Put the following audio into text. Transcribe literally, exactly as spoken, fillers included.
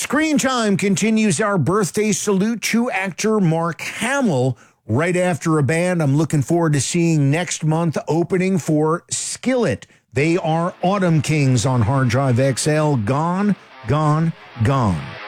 Screen Time continues our birthday salute to actor Mark Hamill right after a band I'm looking forward to seeing next month opening for Skillet. They are Autumn Kings on Hard Drive X L. Gone, gone, gone.